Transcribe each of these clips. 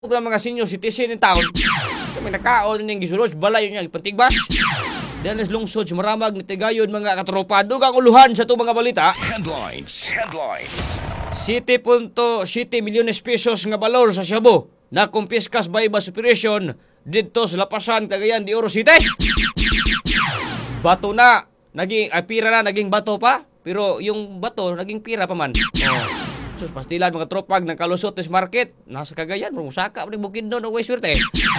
mga senior citizen ng taon. Sa may nakaon ng gisulos, balay niya, ipantigbas. Dennis lungsod, maramag ni Tigayon mga katropa. Dugang uluhan sa itong mga balita. Headlines. ₱7.7 milyones pesos nga balor sa Shabu na kumpiskas by bus operation dito sa Lapasan, Cagayan de Oro City. Bato na, pira na, naging bato pa. Pero yung bato, naging pira pa man. Sus, pastilan mga tropag ng Kalusotes Market. Nasa Cagayan, musaka pa ni Bukidnon o Wayswerte.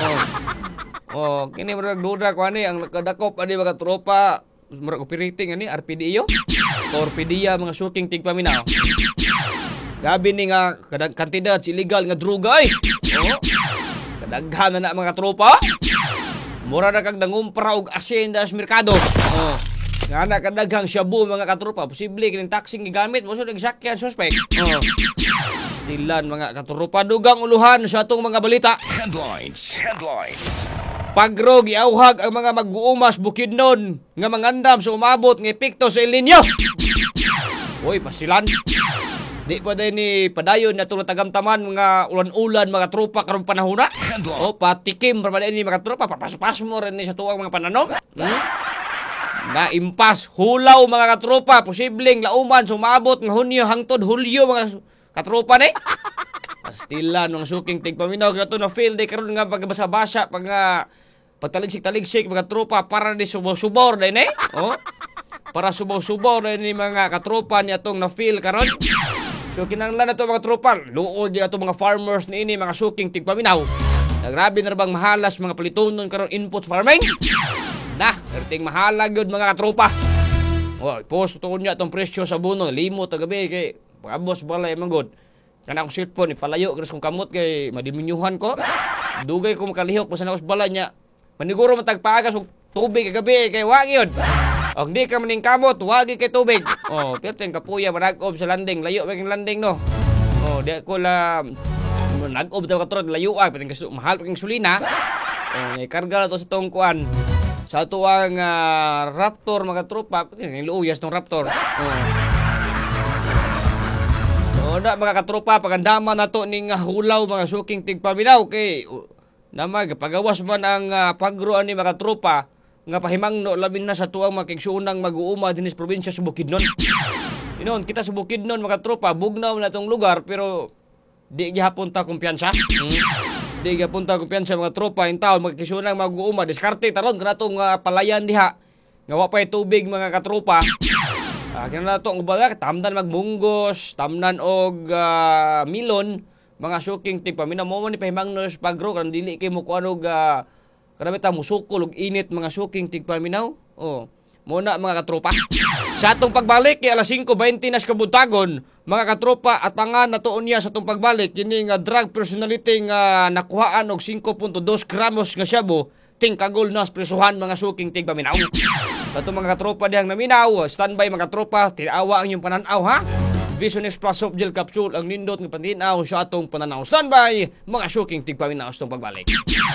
Kini mo nagduda ko ani, ang nakadakop ani mga tropa. Murag operating ani, RPDO. Torpedia mga shooting tigpaminaw. Gabi ni nga, kantidad illegal nga druga eh. Kadaghan na mga tropa. Mura na kag nangumpra og asyenda sa merkado. Nga na kadaghang shabu mga katropa, posible kining taxing gigamit mo sa nagsakyan suspect. Stilan mga katropa, dugang uluhan sa atong mga balita. Headlines. Pagro giawhag ang mga mag-uumas Bukidnon nga mangandam sa umabot nga epekto sa El Nino. Oy, pasilan. Di pa din ni padayon na itong natagamtaman mga ulan-ulan mga tropa karong panahon na. Patikim pa din ni mga tropa, papas mo rin ni sa tuwang mga pananom. Na impas, hulaw mga katropa, posibleng lauman sumabot ng Hunyo hangtod Hulyo mga katropa ni. Pastilan ng suking tigpaminaw na na feel day karon nga pagbasa-basa pag pagtaligsik-taligsik mga tropa para di subor din eh. Para subor din ni mga katropa ni atong na feel karon. So kinahanglan na to mga tropa, luod din ato mga farmers ni ini mga suking tigpaminaw. Nagrabi na bang mahalas mga palitonon karon input farming? Nah, erting mahalag yun mga katropa. Post to niya itong presyo sa buno. Limot gabi kay pagabos balay manggod. Kana akong cellphone, ipalayo kres kong kamot kay madiminyuhan ko. Dugay ko makalihok pa sa nakos balay niya. Maniguro matagpaagas og tubig gabi kay wagi yun. O hindi ka maning kamot, wagi kay tubig. Pero yung kapuya manag-ob sa landing. Layo maging landing no. Di ko la nag-ob sa katrod, layo mahal pa kang sulina. Ikarga na to sa tongkuan. Sa tuwang Raptor mga tropa, niluuyas ng Raptor. Na mga katropa, pagandaman na to ning hulaw mga suking tigpaminaw kay namag pagawas man ang pagruan ni mga tropa nga pahimangno labing na sa tuwang makigsuunang mag-uuma dinis probinsya sa Bukidnon. Inon kita sa Bukidnon mga tropa, bugnaw na tong lugar pero di gihapon ta kumpiyansa. Di gapunta ko piyansa mga tropa in taon magkisunang mag-uuma diskarte taron kanatong palayan diha nga wa pay tubig mga katropa. Kinahanglan nato ang ubaga tamdan magmunggos, tamnan og milon mga suking tigpaminaw mo man ni pahimangno sa pagro kan dili kay mo kuan og karami ta musukol og init mga suking tigpaminaw. Mo na mga katropa. Sa atong pagbalik kay alas 5:20 na sa kabuntagon, mga katropa atangan na tuon niya sa atong pagbalik kini nga drug personality nga nakuhaan og 5.2 gramos nga shabu tingkagol na presuhan mga suking tigpaminaw. Sa atong mga katropa dihang naminaw, standby mga katropa, tinawa ang inyong pananaw ha. Vision Plus Soft Gel Capsule ang nindot nga pantinaw sa atong pananaw. Standby mga suking tigpaminaw sa atong pagbalik.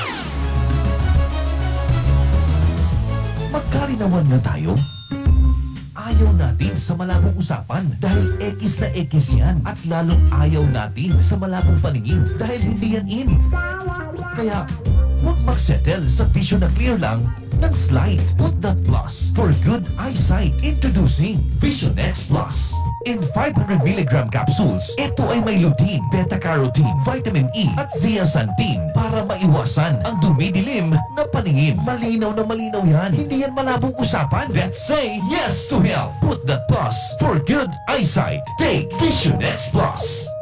Magkalinawan na tayo. Ayaw natin sa malabong usapan dahil X na X yan. At lalong ayaw natin sa malabong paningin dahil hindi yan in. Kaya, huwag magsettle sa vision na clear lang ng slide. Put that plus for good eyesight. Introducing Vision X Plus. In 500mg capsules, ito ay may lutein, beta-carotene, vitamin E at zeaxanthin para maiwasan ang dumidilim na paningin. Malinaw na malinaw yan. Hindi yan malabong usapan. Let's say yes to health. Put the plus for good eyesight. Take Vision X Plus.